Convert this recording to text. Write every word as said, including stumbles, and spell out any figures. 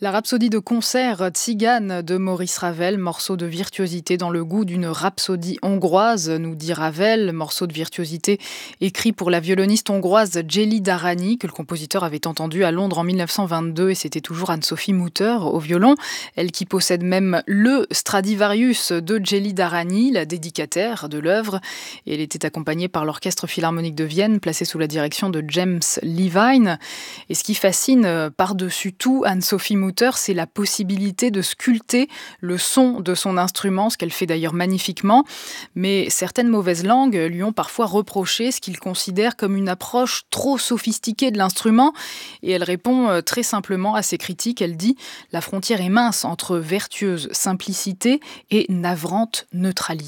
La rhapsodie de concert Tzigane de Maurice Ravel, morceau de virtuosité dans le goût d'une rhapsodie hongroise, nous dit Ravel, morceau de virtuosité écrit pour la violoniste hongroise Géli Darányi, que le compositeur avait entendu à Londres en mille neuf cent vingt-deux, et c'était toujours Anne-Sophie Mutter au violon, elle qui possède même le Stradivarius de Géli Darányi, la dédicataire de l'œuvre, et elle était accompagnée par l'Orchestre Philharmonique de Vienne, placé sous la direction de James Levine. Et ce qui fascine par-dessus tout Anne-Sophie Mutter, c'est la possibilité de sculpter le son de son instrument, ce qu'elle fait d'ailleurs magnifiquement. Mais certaines mauvaises langues lui ont parfois reproché ce qu'il considère comme une approche trop sophistiquée de l'instrument. Et elle répond très simplement à ces critiques. Elle dit « La frontière est mince entre vertueuse simplicité et navrante neutralité ».